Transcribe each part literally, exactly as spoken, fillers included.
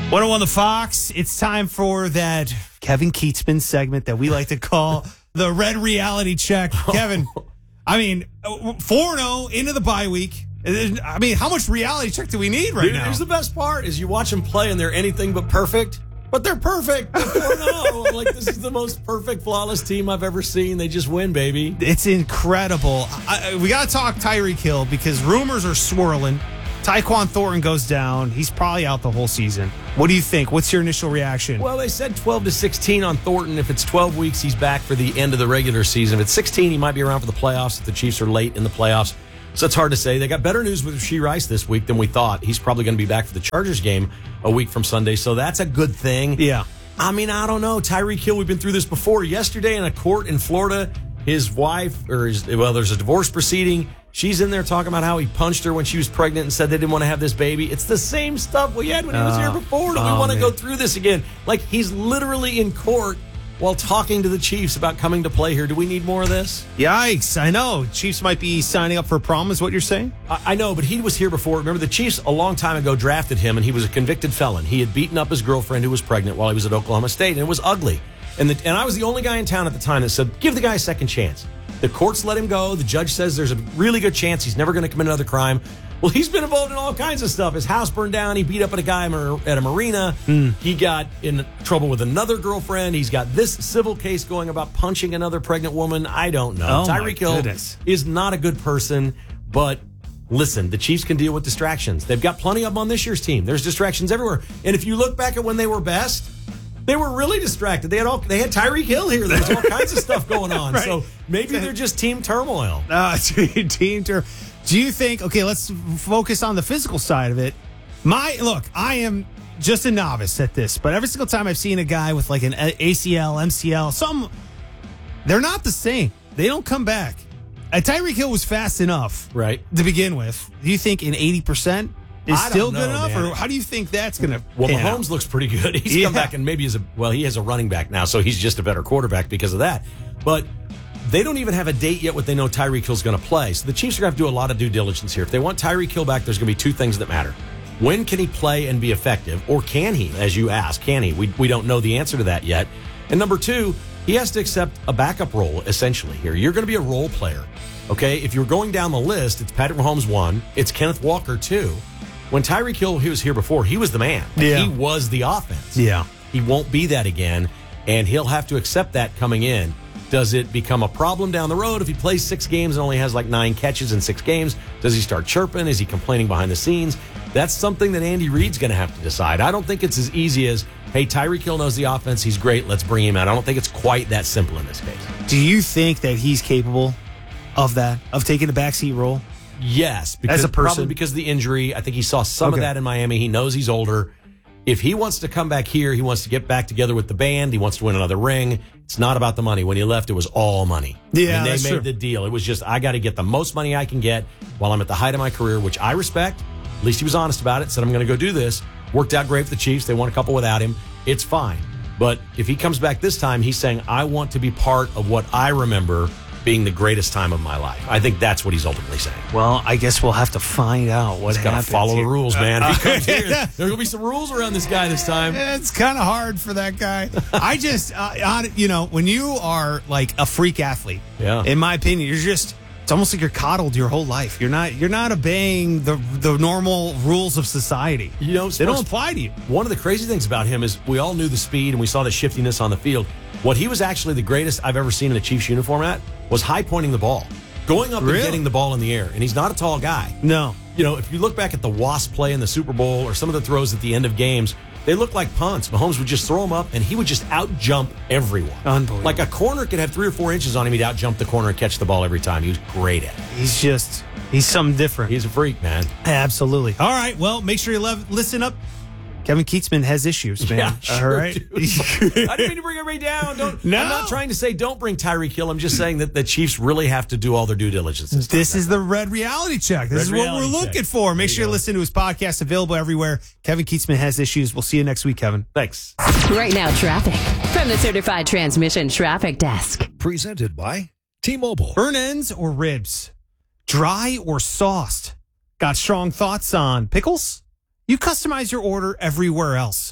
one oh one The Fox, it's time for that Kevin Keatsman segment that we like to call the Red Reality Check. Kevin, I mean, four and oh into the bye week. I mean, how much reality check do we need right Dude, now? Here's the best part is you watch them play and they're anything but perfect, but they're perfect. They're four and oh. I'm like, this is the most perfect, flawless team I've ever seen. They just win, baby. It's incredible. I, we got to talk Tyreek Hill because rumors are swirling. Tyquan Thornton goes down. He's probably out the whole season. What do you think? What's your initial reaction? Well, they said twelve to sixteen on Thornton. If it's twelve weeks, he's back for the end of the regular season. If it's sixteen, he might be around for the playoffs if the Chiefs are late in the playoffs. So it's hard to say. They got better news with Rashee Rice this week than we thought. He's probably going to be back for the Chargers game a week from Sunday, so that's a good thing. Yeah. I mean, I don't know. Tyreek Hill, we've been through this before. Yesterday in a court in Florida, his wife, or his, well, there's a divorce proceeding. She's in there talking about how he punched her when she was pregnant and said they didn't want to have this baby. It's the same stuff we had when he was here before. Do we oh, want to man. go through this again? Like, he's literally in court while talking to the Chiefs about coming to play here. Do we need more of this? Yikes. I know. Chiefs might be signing up for a problem, is what you're saying? I, I know, but he was here before. Remember, the Chiefs a long time ago drafted him, and he was a convicted felon. He had beaten up his girlfriend who was pregnant while he was at Oklahoma State, and it was ugly. And, the, and I was the only guy in town at the time that said, give the guy a second chance. The courts let him go. The judge says there's a really good chance he's never going to commit another crime. Well, he's been involved in all kinds of stuff. His house burned down. He beat up a guy at a marina. Mm. He got in trouble with another girlfriend. He's got this civil case going about punching another pregnant woman. I don't know. Oh, Tyreek Hill goodness. is not a good person, but listen, the Chiefs can deal with distractions. They've got plenty of them on this year's team. There's distractions everywhere. And if you look back at when they were best, they were really distracted. They had all they had Tyreek Hill here. There was all kinds of stuff going on. Right. So maybe they're just team turmoil. Uh, team turmoil. Do you think, okay, let's focus on the physical side of it. My, look, I am just a novice at this, but every single time I've seen a guy with like an A C L, M C L, some, they're not the same. They don't come back. Uh, Tyreek Hill was fast enough, right, to begin with. Do you think an eighty percent is I still know, good enough, man. or how do you think that's going to Well, pan Mahomes out? looks pretty good. He's Yeah. come back and maybe is a, well, he has a running back now, so he's just a better quarterback because of that. But they don't even have a date yet what they know Tyreek Hill's going to play. So the Chiefs are going to have to do a lot of due diligence here. If they want Tyreek Hill back, there's going to be two things that matter. When can he play and be effective? Or can he, as you ask, can he? We, we don't know the answer to that yet. And number two, he has to accept a backup role, essentially, here. You're going to be a role player, okay? If you're going down the list, it's Patrick Mahomes one, it's Kenneth Walker two. When Tyreek Hill he was here before, he was the man. Yeah. He was the offense. Yeah. He won't be that again, and he'll have to accept that coming in. Does it become a problem down the road if he plays six games and only has like nine catches in six games? Does he start chirping? Is he complaining behind the scenes? That's something that Andy Reid's going to have to decide. I don't think it's as easy as, hey, Tyreek Hill knows the offense. He's great. Let's bring him out. I don't think it's quite that simple in this case. Do you think that he's capable of that, of taking the backseat role? Yes. Because, As a person? Probably because of the injury. I think he saw some Okay. of that in Miami. He knows he's older. If he wants to come back here, he wants to get back together with the band. He wants to win another ring. It's not about the money. When he left, it was all money. Yeah, and they that's made true. the deal. It was just, I got to get the most money I can get while I'm at the height of my career, which I respect. At least he was honest about it. Said, I'm going to go do this. Worked out great for the Chiefs. They won a couple without him. It's fine. But if he comes back this time, he's saying, I want to be part of what I remember being the greatest time of my life. I think that's what he's ultimately saying. Well, I guess we'll have to find out what He's got to happens follow here. the rules, man. If he comes here, Yeah. there will be some rules around this guy this time. It's kind of hard for that guy. I just, uh, on, you know, when you are like a freak athlete, Yeah. in my opinion, you're just, it's almost like you're coddled your whole life. You're not, you're not obeying the the normal rules of society. You know, They don't sports- apply to you. One of the crazy things about him is we all knew the speed and we saw the shiftiness on the field. What he was actually the greatest I've ever seen in a Chiefs uniform at was high pointing the ball, going up Really? and getting the ball in the air. And he's not a tall guy. No. You know, if you look back at the Wasp play in the Super Bowl or some of the throws at the end of games, they look like punts. Mahomes would just throw them up and he would just out jump everyone. Unbelievable. Like a corner could have three or four inches on him. He'd out jump the corner and catch the ball every time. He was great at it. He's just, he's something different. He's a freak, man. Absolutely. All right. Well, make sure you love, listen up. Kevin Keatsman has issues, man. Yeah, sure, All right. dude. I didn't mean to bring everybody down. Don't, No. I'm not trying to say don't bring Tyreek Hill. I'm just saying that the Chiefs really have to do all their due diligence. This, This time. is the Red Reality Check. This Red is what we're Reality looking Check. for. Make There sure you you go. listen to his podcast, available everywhere. Kevin Keatsman has issues. We'll see you next week, Kevin. Thanks. Right now, traffic from the Certified Transmission Traffic Desk. Presented by T-Mobile. Burn ends or ribs? Dry or sauced? Got strong thoughts on pickles? You customize your order everywhere else.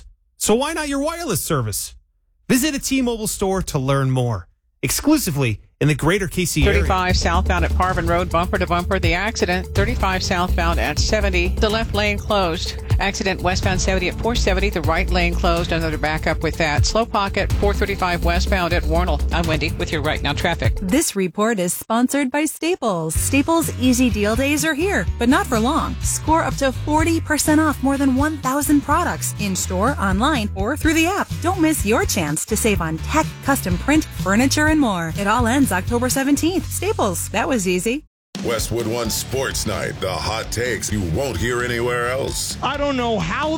So why not your wireless service? Visit a T-Mobile store to learn more. Exclusively in the greater K C area. thirty-five southbound at Parvin Road, bumper to bumper. The accident. thirty-five southbound at seventy. The left lane closed. Accident westbound seventy at four seventy. The right lane closed. Another backup with that. Slow pocket four thirty-five westbound at Warnell. I'm Wendy with your Right Now traffic. This report is sponsored by Staples. Staples Easy Deal Days are here, but not for long. Score up to forty percent off more than one thousand products in-store, online, or through the app. Don't miss your chance to save on tech, custom print, furniture, and more. It all ends October seventeenth. Staples. That was easy. Westwood One Sports Night. The hot takes you won't hear anywhere else. I don't know how